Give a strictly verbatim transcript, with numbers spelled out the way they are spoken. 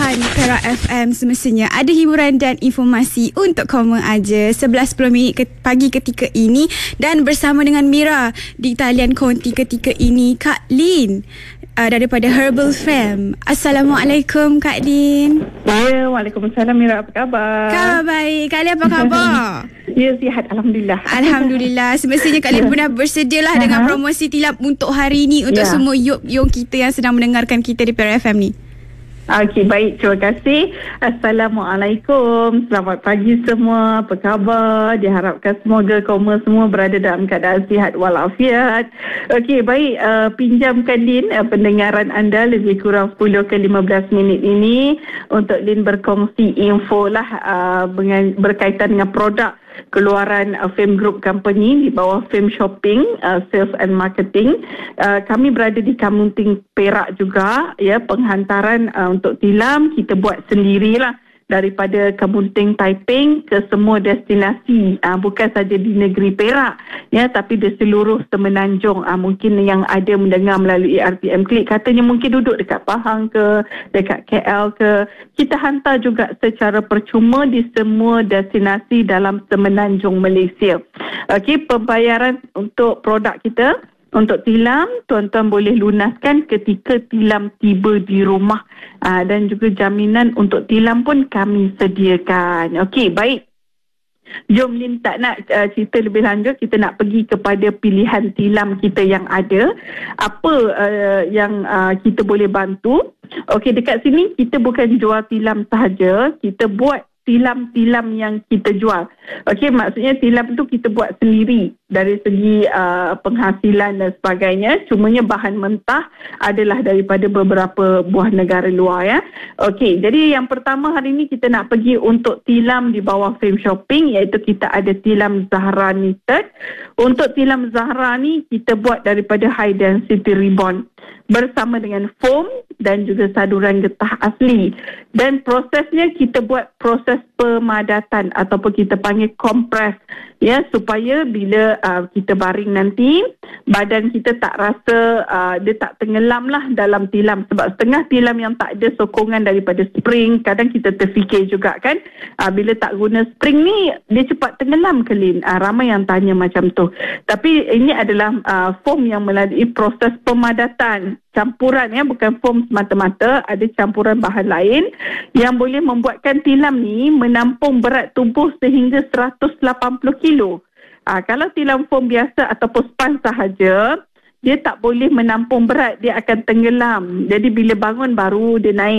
Pilihan Perak F M semestinya ada hiburan dan informasi untuk kamu aja. sebelas sepuluh minit ke, pagi ketika ini, dan bersama dengan Mira di talian konti ketika ini Kak Lin uh, daripada Herbal Fam. Assalamualaikum Kak Lin. Ya, Waalaikumsalam Mira, apa khabar? Khabar baik. Kak Lin apa khabar? Ya, sihat Alhamdulillah. Alhamdulillah. Semestinya Kak Lin pernah bersedialah dengan promosi tilam untuk hari ini untuk Ya. semua yuk-yung kita yang sedang mendengarkan kita di Perak F M ni. Okey, baik. Terima kasih. Assalamualaikum. Selamat pagi semua. Apa khabar? Diharapkan semoga kaum semua berada dalam keadaan sihat walafiat. Okey, baik. Uh, pinjamkan Lin uh, pendengaran anda lebih kurang sepuluh ke lima belas minit ini untuk Lin berkongsi info lah uh, dengan, berkaitan dengan produk keluaran uh, Fame Group Company di bawah Fame Shopping uh, Sales and Marketing. Uh, kami berada di Kamunting Perak juga, ya. Penghantaran uh, untuk tilam kita buat sendirilah daripada Kamunting Taiping ke semua destinasi, uh, bukan saja di negeri Perak, ya, tapi di seluruh Semenanjung. Uh, mungkin yang ada mendengar melalui R T M Klik katanya mungkin duduk dekat Pahang ke, dekat K L ke, kita hantar juga secara percuma di semua destinasi dalam Semenanjung Malaysia. Okey, pembayaran untuk produk kita untuk tilam, tuan-tuan boleh lunaskan ketika tilam tiba di rumah. Aa, dan juga jaminan untuk tilam pun kami sediakan. Okey, baik. Jom Lin, tak nak uh, cerita lebih lanjut. Kita nak pergi kepada pilihan tilam kita yang ada. Apa uh, yang uh, kita boleh bantu. Okey, dekat sini kita bukan jual tilam sahaja. Kita buat tilam-tilam yang kita jual. Okey, maksudnya tilam tu kita buat sendiri dari segi uh, penghasilan dan sebagainya. Cumanya bahan mentah adalah daripada beberapa buah negara luar, ya. Okey, jadi yang pertama hari ini kita nak pergi untuk tilam di bawah Fame Shopping, iaitu kita ada tilam Zahra Knitted. Untuk tilam Zahra ni kita buat daripada high density ribbon bersama dengan foam dan juga saduran getah asli. Dan prosesnya kita buat proses pemadatan ataupun kita panggil kompres, ya, supaya bila uh, kita baring nanti badan kita tak rasa uh, dia tak tenggelam lah dalam tilam. Sebab setengah tilam yang tak ada sokongan daripada spring, kadang kita terfikir juga kan, uh, bila tak guna spring ni dia cepat tenggelam ke Lin? Uh, ramai yang tanya macam tu. Tapi ini adalah uh, foam yang melalui proses pemadatan, campuran, ya, bukan foam semata-mata, ada campuran bahan lain yang boleh membuatkan tilam ni menampung berat tubuh sehingga seratus lapan puluh kilo. Ah, kalau tilam foam biasa ataupun span sahaja, dia tak boleh menampung berat, dia akan tenggelam. Jadi bila bangun baru dia naik.